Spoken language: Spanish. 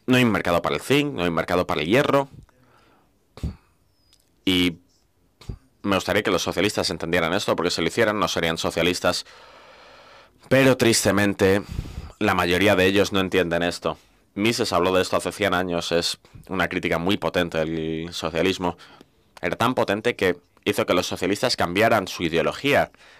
No hay un mercado para el zinc, no hay un mercado para el hierro. Y me gustaría que los socialistas entendieran esto, porque si lo hicieran no serían socialistas. Pero tristemente, la mayoría de ellos no entienden esto. Mises habló de esto hace 100 años, es una crítica muy potente del socialismo. Era tan potente que hizo que los socialistas cambiaran su ideología